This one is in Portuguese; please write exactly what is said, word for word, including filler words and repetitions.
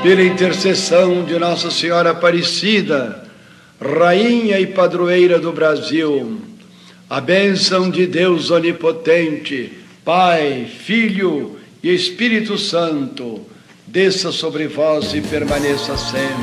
pela intercessão de Nossa Senhora Aparecida, Rainha e Padroeira do Brasil, a bênção de Deus Onipotente, Pai, Filho e Espírito Santo, desça sobre vós e permaneça sempre.